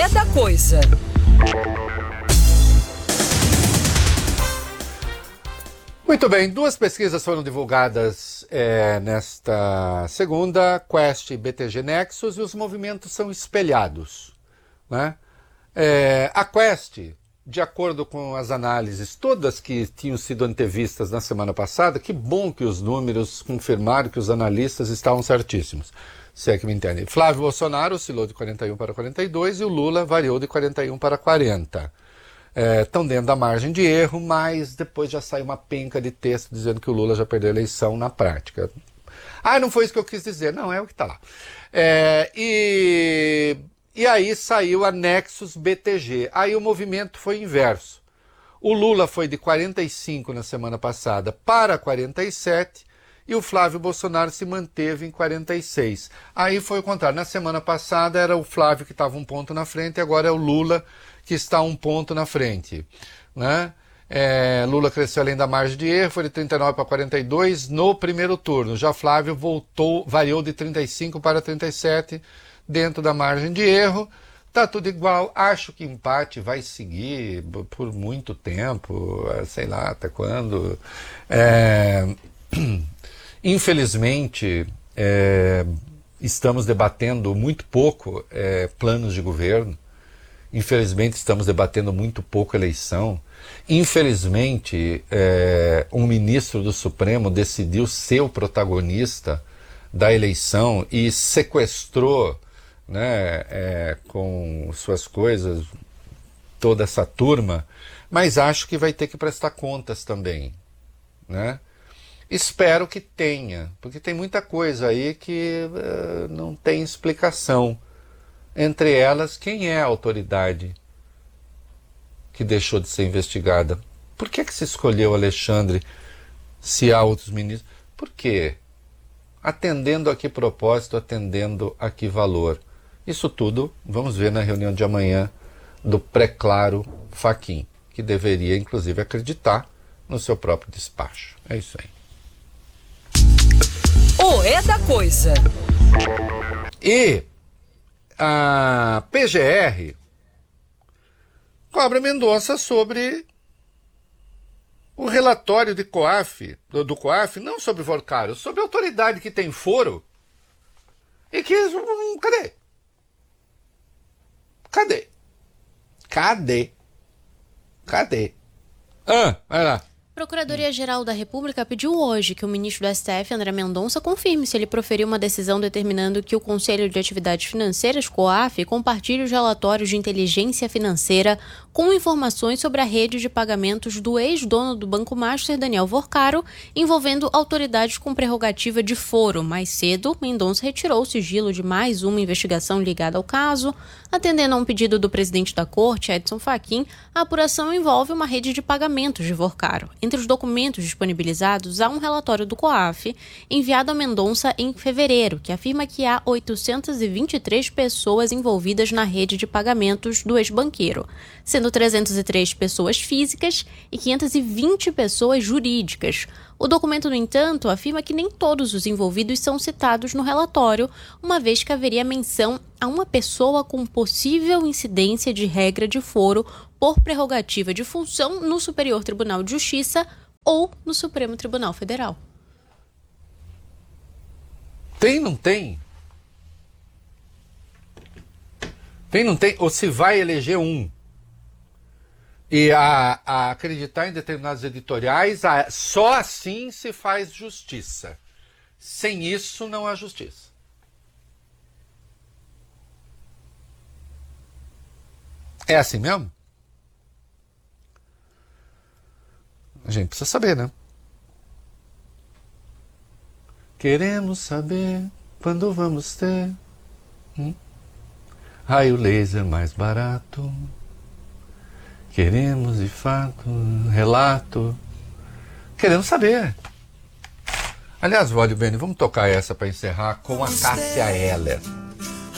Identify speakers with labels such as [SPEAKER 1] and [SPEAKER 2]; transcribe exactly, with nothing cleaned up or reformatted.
[SPEAKER 1] é da coisa.
[SPEAKER 2] Muito bem, duas pesquisas foram divulgadas é, nesta segunda, Quest e B T G Nexus, e os movimentos são espelhados, né? É, a Quest, de acordo com as análises todas que tinham sido antevistas na semana passada, que bom que os números confirmaram que os analistas estavam certíssimos, se é que me entendem. Flávio Bolsonaro oscilou de quarenta e um para quarenta e dois e o Lula variou de quarenta e um para quarenta. Estão é, dentro da margem de erro, mas depois já sai uma penca de texto dizendo que o Lula já perdeu a eleição na prática. Ah, não foi isso que eu quis dizer. Não, é o que está lá. É, e, e aí saiu a Nexus B T G. Aí o movimento foi inverso. O Lula foi de quarenta e cinco na semana passada para quarenta e sete e o Flávio Bolsonaro se manteve em quarenta e seis. Aí foi o contrário. Na semana passada era o Flávio que estava um ponto na frente e agora é o Lula que está um ponto na frente, né? É, Lula cresceu além da margem de erro, foi de trinta e nove para quarenta e dois no primeiro turno. Já Flávio voltou, variou de trinta e cinco para trinta e sete dentro da margem de erro. Tá tudo igual. Acho que empate vai seguir por muito tempo, sei lá até quando. É, infelizmente, é, estamos debatendo muito pouco é, planos de governo. Infelizmente, estamos debatendo muito pouco eleição. Infelizmente, é, um ministro do Supremo decidiu ser o protagonista da eleição e sequestrou, né, é, com suas coisas toda essa turma, mas acho que vai ter que prestar contas também, né? Espero que tenha, porque tem muita coisa aí que uh, não tem explicação. Entre elas, quem é a autoridade que deixou de ser investigada? Por que que se escolheu Alexandre se há outros ministros? Por quê? Atendendo a que propósito, atendendo a que valor? Isso tudo vamos ver na reunião de amanhã do pré-claro Fachin, que deveria, inclusive, acreditar no seu próprio despacho. É isso aí.
[SPEAKER 1] O é da coisa.
[SPEAKER 2] E a P G R cobra Mendonça sobre o relatório de COAF, do, do COAF, não sobre Vorcaro, sobre a autoridade que tem foro e que... Hum, cadê? Cadê? Cadê? Cadê? Ah, vai lá.
[SPEAKER 3] A Procuradoria-Geral da República pediu hoje que o ministro do S T F, André Mendonça, confirme se ele proferiu uma decisão determinando que o Conselho de Atividades Financeiras, COAF, compartilhe os relatórios de inteligência financeira com informações sobre a rede de pagamentos do ex-dono do Banco Master, Daniel Vorcaro, envolvendo autoridades com prerrogativa de foro. Mais cedo, Mendonça retirou o sigilo de mais uma investigação ligada ao caso. Atendendo a um pedido do presidente da Corte, Edson Fachin, a apuração envolve uma rede de pagamentos de Vorcaro. Entre os documentos disponibilizados, há um relatório do COAF, enviado a Mendonça em fevereiro, que afirma que há oitocentas e vinte e três pessoas envolvidas na rede de pagamentos do ex-banqueiro, sendo trezentas e três pessoas físicas e quinhentas e vinte pessoas jurídicas. O documento, no entanto, afirma que nem todos os envolvidos são citados no relatório, uma vez que haveria menção a uma pessoa com possível incidência de regra de foro por prerrogativa de função no Superior Tribunal de Justiça ou no Supremo Tribunal Federal.
[SPEAKER 2] Tem, não tem? Tem, não tem? Ou se vai eleger um? E a, a acreditar em determinados editoriais, a, só assim se faz justiça. Sem isso, não há justiça. É assim mesmo? A gente precisa saber, né? Queremos saber quando vamos ter hum? raio laser mais barato. Queremos, de fato, relato. Queremos saber. Aliás, Vólio Bene, vamos tocar essa para encerrar com a Cássia Eller.